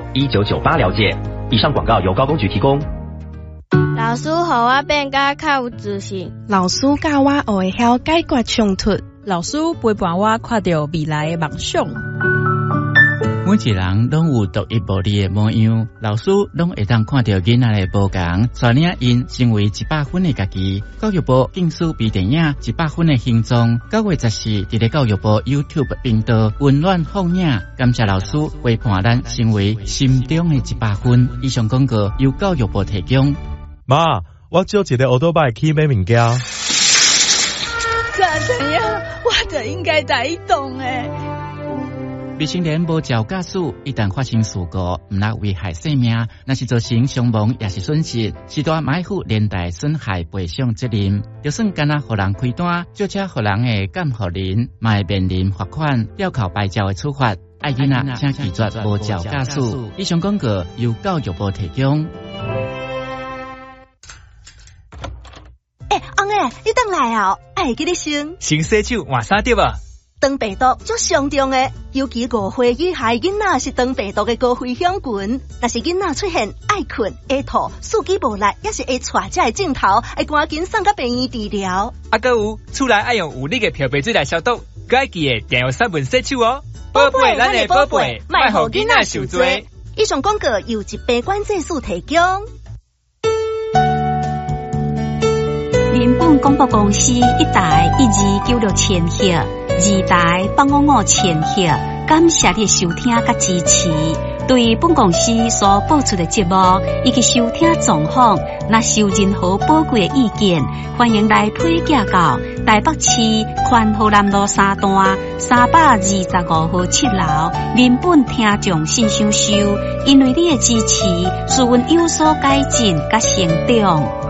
1998了解。以上广告由高工局提供。 老师，互我变甲较有自信。 老师教我学会晓解决冲突。 老师陪伴我看到未来的梦想。 每一人拢有独一无二的模样，老师拢会当看到囡仔的不同，带领因成为100分的家己。教育部竞速比电影100分的形状，9月14日伫教育部 YouTube 频道温暖放映，感谢老师陪伴咱成为心中的100分。以上广告由教育部提供。 妈，我借一个奥多拜去买物件。 怎样？我就应该在动诶。 未成年无照驾驶，一旦发生事故，毋能危害生命，若是造成伤亡也是损失，是大买负连带损害赔偿责任。就算干那互人开单，或者互人的监护人，嘛会面临罚款、吊扣牌照的处罚。爱囡仔请拒绝无照驾驶。以上广告由教育部提供。 翁诶，你等来哦，爱记你先洗手换衫对吧？ 肠病毒足上重的，尤其5岁以下囡仔是肠病毒的高危险群。若是囡仔出现爱困、会吐、四肢无力，也是会带这个镜头，会赶紧送到病院治疗。 还有厝内爱用有力的漂白水来消毒，该记得定用3分洗手哦。宝贝，咱的宝贝，莫互囡仔受罪。 以上广告由疾病管制署提供。 人本广播公司1台1296千赫，2台855千赫，感谢你收听甲支持。对本公司所播出的节目以及收听状况，若是有任何宝贵的意见，欢迎来推荐到台北市宽和南路3段325号7楼人本听众信箱收。因为你的支持，使阮有所改进甲成长。